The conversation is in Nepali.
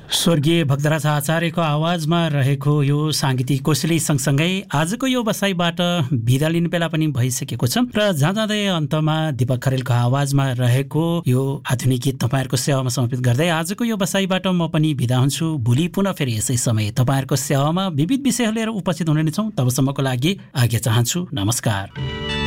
स्वर्गीय भक्तराज आचार्यको आवाजमा रहेको यो साङ्गीतिक कोसेली सँगसँगै आजको यो बसाइबाट बिदा लिने बेला पनि भइसकेको छ र जाँदै अन्तमा दीपक खरेलको आवाजमा रहेको यो आधुनिक गीत तपाईँहरूको सेवामा समर्पित गर्दै आजको यो बसाइबाट म पनि बिदा हुन्छु। भोलि पुनः फेरि यसै समय तपाईँहरूको सेवामा विविध विषयहरू लिएर उपस्थित हुने नै छौँ। तबसम्मको लागि आज्ञा चाहन्छु। नमस्कार।